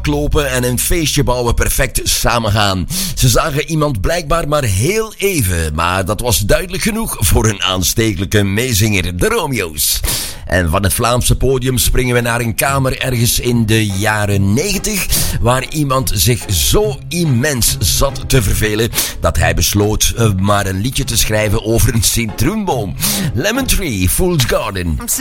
lopen en een feestje bouwen perfect samengaan. Ze zagen iemand blijkbaar maar heel even, maar dat was duidelijk genoeg voor een aanstekelijke meezinger, de Romeo's. En van het Vlaamse podium springen we naar een kamer ergens in de jaren 90, waar iemand zich zo immens zat te vervelen dat hij besloot maar een liedje te schrijven over een citroenboom. Lemon Tree, Fool's Garden.